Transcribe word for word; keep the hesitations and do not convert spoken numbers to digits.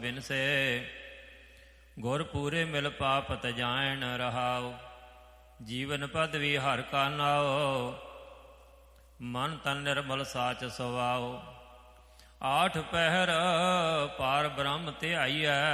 ਬਿਨਸੇ ਗੁਰ ਪੂਰੇ ਮਿਲ ਪਾਪਤ ਜਾਣ ਰਹਾਉ। ਜੀਵਨ ਪਦਵੀ ਹਰ ਕਾ ਨਾਉ ਮਨ ਤਨ ਨਿਰਮਲ ਸਾਚ ਸੁਵਾਉ। ਆਠ ਪਹਿਰ ਪਾਰ ਬ੍ਰਹਮ ਧਿਆਈਐ